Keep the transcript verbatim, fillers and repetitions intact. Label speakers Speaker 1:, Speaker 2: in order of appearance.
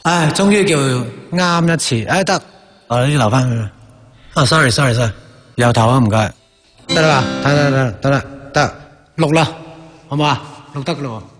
Speaker 1: 唉，終於叫啱一次，唉得，我呢啲留翻佢。啊 ，sorry sorry sorry，由頭啊，唔該。得啦嘛，得得得得啦，得錄啦，好唔好啊？錄得噶啦喎。